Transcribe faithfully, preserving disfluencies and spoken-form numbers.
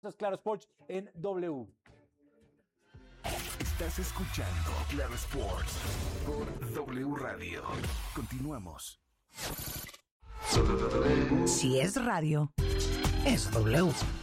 Es Claro Sports en W. Estás escuchando Claro Sports por W Radio. Continuamos. Si es radio, es W.